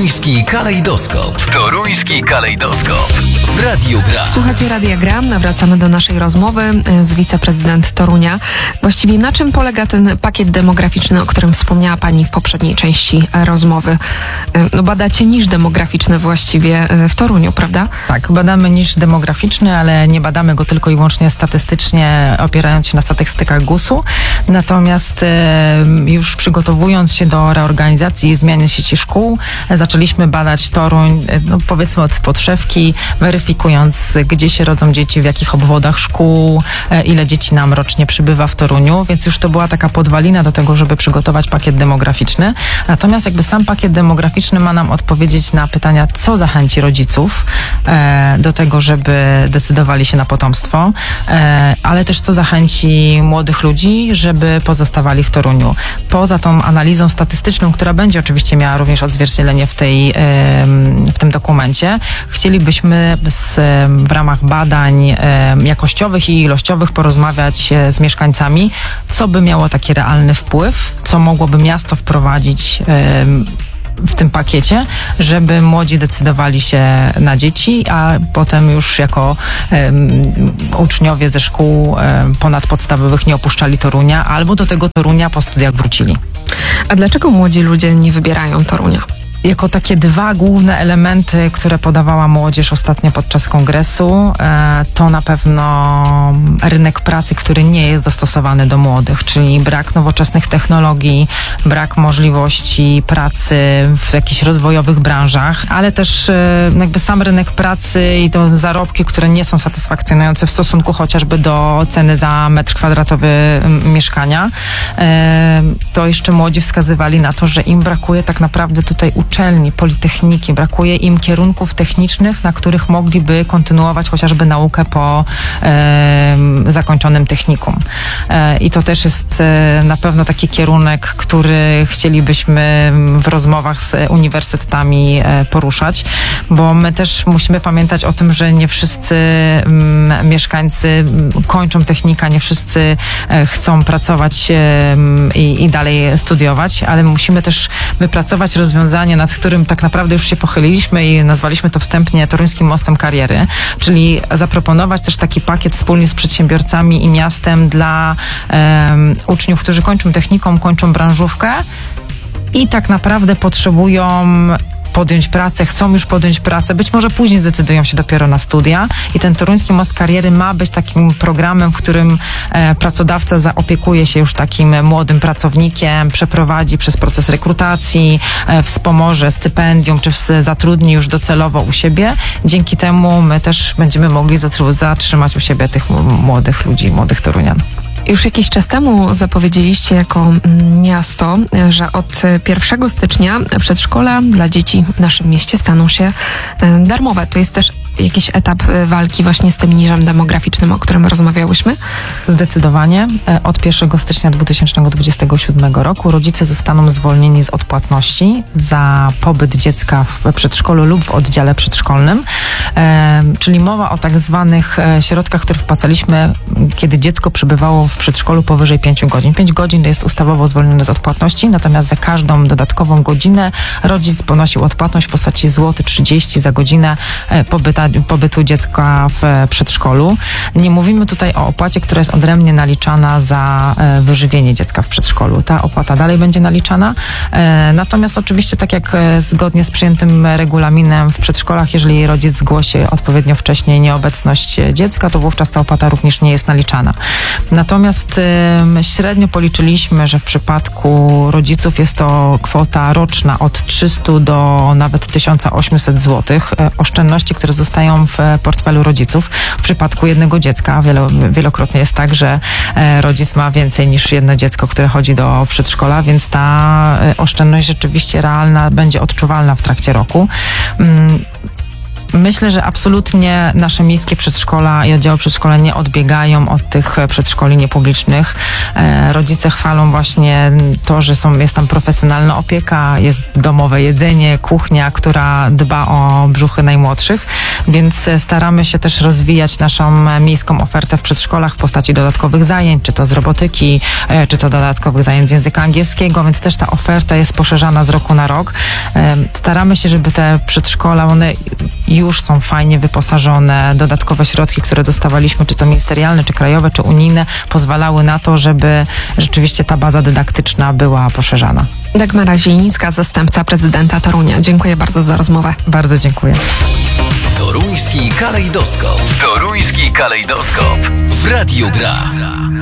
Toruński kalejdoskop. Toruński kalejdoskop. W Radiu Gra. Słuchajcie Radia Gra. Wracamy do naszej rozmowy z wiceprezydent Torunia. Właściwie na czym polega ten pakiet demograficzny, o którym wspomniała Pani w poprzedniej części rozmowy? No badacie niż demograficzny właściwie w Toruniu, prawda? Tak, badamy niż demograficzny, ale nie badamy go tylko i wyłącznie statystycznie, opierając się na statystykach GUS-u. Natomiast już przygotowując się do reorganizacji i zmiany sieci szkół, zaczęliśmy badać Toruń, powiedzmy od podszewki, weryfikując, gdzie się rodzą dzieci, w jakich obwodach szkół, ile dzieci nam rocznie przybywa w Toruniu, więc już to była taka podwalina do tego, żeby przygotować pakiet demograficzny. Natomiast jakby sam pakiet demograficzny ma nam odpowiedzieć na pytania, co zachęci rodziców do tego, żeby decydowali się na potomstwo, ale też co zachęci młodych ludzi, żeby pozostawali w Toruniu. Poza tą analizą statystyczną, która będzie oczywiście miała również odzwierciedlenie w tym dokumencie, chcielibyśmy w ramach badań jakościowych i ilościowych porozmawiać z mieszkańcami, co by miało taki realny wpływ, co mogłoby miasto wprowadzić w tym pakiecie, żeby młodzi decydowali się na dzieci, a potem już jako uczniowie ze szkół ponadpodstawowych nie opuszczali Torunia, albo do tego Torunia po studiach wrócili. A dlaczego młodzi ludzie nie wybierają Torunia? Jako takie dwa główne elementy, które podawała młodzież ostatnio podczas kongresu, to na pewno rynek pracy, który nie jest dostosowany do młodych, czyli brak nowoczesnych technologii, brak możliwości pracy w jakichś rozwojowych branżach, ale też jakby sam rynek pracy i to zarobki, które nie są satysfakcjonujące w stosunku chociażby do ceny za metr kwadratowy mieszkania. To jeszcze młodzi wskazywali na to, że im brakuje tak naprawdę tutaj uczelni, politechniki, brakuje im kierunków technicznych, na których mogliby kontynuować chociażby naukę po zakończonym technikum. I to też jest na pewno taki kierunek, który chcielibyśmy w rozmowach z uniwersytetami poruszać, bo my też musimy pamiętać o tym, że nie wszyscy mieszkańcy kończą technika, nie wszyscy chcą pracować i dalej studiować, ale musimy też wypracować rozwiązanie, nad którym tak naprawdę już się pochyliliśmy i nazwaliśmy to wstępnie Toruńskim Mostem Kariery, czyli zaproponować też taki pakiet wspólnie z przedsiębiorcami i miastem dla uczniów, którzy kończą technikum, kończą branżówkę i tak naprawdę potrzebują podjąć pracę, chcą już podjąć pracę, być może później zdecydują się dopiero na studia i ten Toruński Most Kariery ma być takim programem, w którym pracodawca zaopiekuje się już takim młodym pracownikiem, przeprowadzi przez proces rekrutacji, wspomoże stypendium, czy zatrudni już docelowo u siebie. Dzięki temu my też będziemy mogli zatrzymać u siebie tych młodych ludzi, młodych Torunian. Już jakiś czas temu zapowiedzieliście jako miasto, że od 1 stycznia przedszkola dla dzieci w naszym mieście staną się darmowe. To jest też jakiś etap walki właśnie z tym niżem demograficznym, o którym rozmawiałyśmy? Zdecydowanie. Od 1 stycznia 2027 roku rodzice zostaną zwolnieni z odpłatności za pobyt dziecka w przedszkolu lub w oddziale przedszkolnym. Czyli mowa o tak zwanych środkach, które wpłacaliśmy, kiedy dziecko przebywało w przedszkolu powyżej 5 godzin. 5 godzin to jest ustawowo zwolnione z odpłatności, natomiast za każdą dodatkową godzinę rodzic ponosił odpłatność w postaci złoty 30 za godzinę pobytu dziecka w przedszkolu. Nie mówimy tutaj o opłacie, która jest odrębnie naliczana za wyżywienie dziecka w przedszkolu. Ta opłata dalej będzie naliczana. Natomiast oczywiście tak jak zgodnie z przyjętym regulaminem w przedszkolach, jeżeli rodzic zgłosi odpowiednio wcześniej nieobecność dziecka, to wówczas ta opłata również nie jest naliczana. Natomiast średnio policzyliśmy, że w przypadku rodziców jest to kwota roczna od 300 do nawet 1800 zł. Oszczędności, które zostają w portfelu rodziców. W przypadku jednego dziecka wielokrotnie jest tak, że rodzic ma więcej niż jedno dziecko, które chodzi do przedszkola, więc ta oszczędność rzeczywiście realna będzie odczuwalna w trakcie roku. Myślę, że absolutnie nasze miejskie przedszkola i oddziały przedszkola nie odbiegają od tych przedszkoli niepublicznych. Rodzice chwalą właśnie to, że jest tam profesjonalna opieka, jest domowe jedzenie, kuchnia, która dba o brzuchy najmłodszych, więc staramy się też rozwijać naszą miejską ofertę w przedszkolach w postaci dodatkowych zajęć, czy to z robotyki, czy to dodatkowych zajęć z języka angielskiego, więc też ta oferta jest poszerzana z roku na rok. Staramy się, żeby te przedszkola, one już są fajnie wyposażone. Dodatkowe środki, które dostawaliśmy, czy to ministerialne, czy krajowe, czy unijne, pozwalały na to, żeby rzeczywiście ta baza dydaktyczna była poszerzana. Dagmara Zielińska, zastępca prezydenta Torunia. Dziękuję bardzo za rozmowę. Bardzo dziękuję. Toruński kalejdoskop. Toruński kalejdoskop. W Radiu Gra.